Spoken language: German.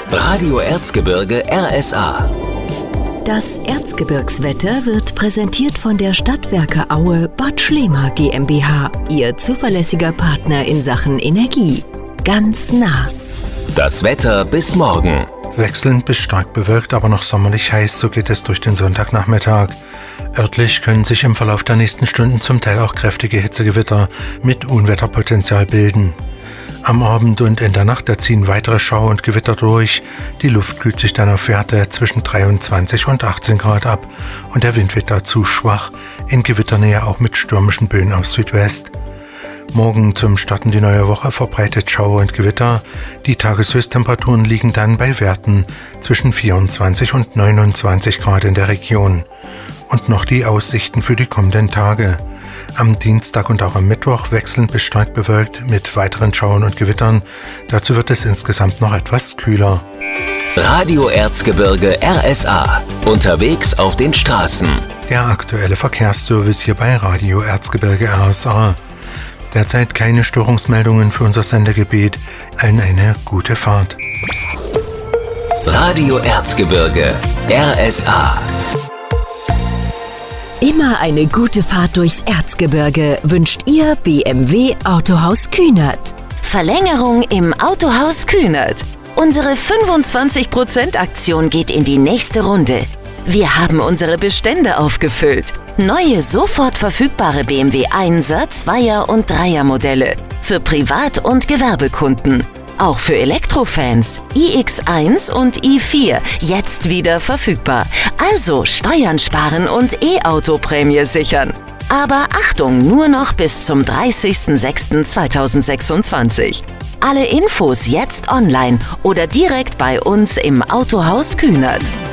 Radio Erzgebirge RSA. Das Erzgebirgswetter wird präsentiert von der Stadtwerke Aue Bad Schlema GmbH, Ihr zuverlässiger Partner in Sachen Energie. Ganz nah. Das Wetter bis morgen. Wechselnd bis stark bewölkt, aber noch sommerlich heiß, so geht es durch den Sonntagnachmittag. Örtlich können sich im Verlauf der nächsten Stunden zum Teil auch kräftige Hitzegewitter mit Unwetterpotenzial bilden. Am Abend und in der Nacht ziehen weitere Schauer und Gewitter durch. Die Luft kühlt sich dann auf Werte zwischen 23 und 18 Grad ab und der Wind wird dazu schwach, in Gewitternähe auch mit stürmischen Böen aus Südwest. Morgen zum Starten die neue Woche verbreitet Schauer und Gewitter. Die Tageshöchsttemperaturen liegen dann bei Werten zwischen 24 und 29 Grad in der Region. Und noch die Aussichten für die kommenden Tage. Am Dienstag und auch am Mittwoch wechselnd bis stark bewölkt mit weiteren Schauern und Gewittern. Dazu wird es insgesamt noch etwas kühler. Radio Erzgebirge RSA. Unterwegs auf den Straßen. Der aktuelle Verkehrsservice hier bei Radio Erzgebirge RSA. Derzeit keine Störungsmeldungen für unser Sendegebiet. Allen eine gute Fahrt. Radio Erzgebirge RSA. Immer eine gute Fahrt durchs Erzgebirge wünscht Ihr BMW Autohaus Kühnert. Verlängerung im Autohaus Kühnert. Unsere 25% Aktion geht in die nächste Runde. Wir haben unsere Bestände aufgefüllt. Neue, sofort verfügbare BMW 1er, 2er und 3er Modelle. Für Privat- und Gewerbekunden. Auch für Elektrofans. iX1 und i4 jetzt wieder verfügbar. Also Steuern sparen und E-Auto-Prämie sichern. Aber Achtung, nur noch bis zum 30.06.2026. Alle Infos jetzt online oder direkt bei uns im Autohaus Kühnert.